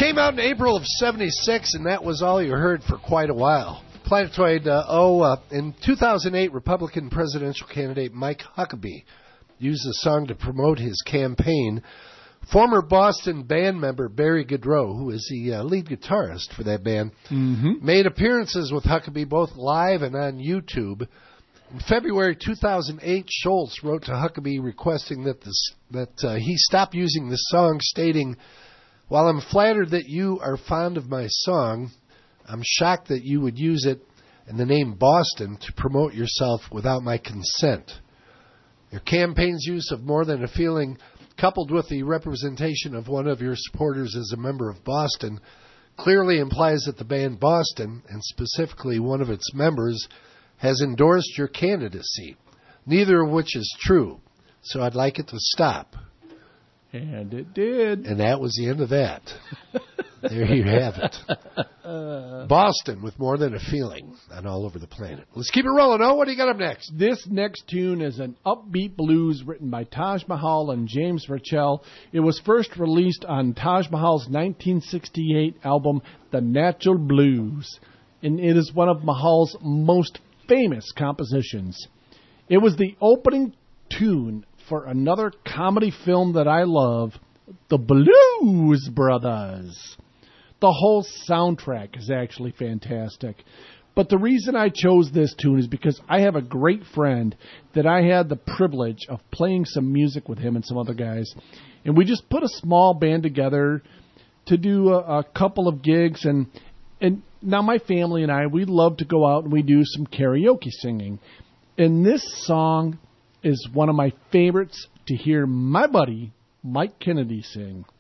came out in April of 76, and that was all you heard for quite a while. Planetoid, in 2008, Republican presidential candidate Mike Huckabee used the song to promote his campaign. Former Boston band member Barry Goudreau, who is the lead guitarist for that band, made appearances with Huckabee both live and on YouTube. In February 2008, Schultz wrote to Huckabee requesting that he stop using the song, stating, "While I'm flattered that you are fond of my song, I'm shocked that you would use it and the name Boston to promote yourself without my consent. Your campaign's use of More Than a Feeling, coupled with the representation of one of your supporters as a member of Boston, clearly implies that the band Boston, and specifically one of its members, has endorsed your candidacy, neither of which is true. So I'd like it to stop." And it did. And that was the end of that. There you have it. Boston with More Than a Feeling on All Over the Planet. Let's keep it rolling. Oh, what do you got up next? This next tune is an upbeat blues written by Taj Mahal and James Burchell. It was first released on Taj Mahal's 1968 album, The Natural Blues, and it is one of Mahal's most famous compositions. It was the opening tune for another comedy film that I love, The Blues Brothers. The whole soundtrack is actually fantastic. But the reason I chose this tune is because I have a great friend that I had the privilege of playing some music with him and some other guys. And we just put a small band together to do a couple of gigs. And now my family and I, we love to go out and we do some karaoke singing. And this song is one of my favorites to hear my buddy Mike Kennedy sing.